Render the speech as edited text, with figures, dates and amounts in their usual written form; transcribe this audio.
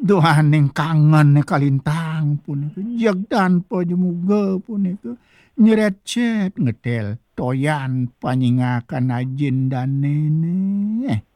Doaning kangen kalintang punika jagdan pajemuga punika nyerecet ngedel toyan panyingakan ajin danene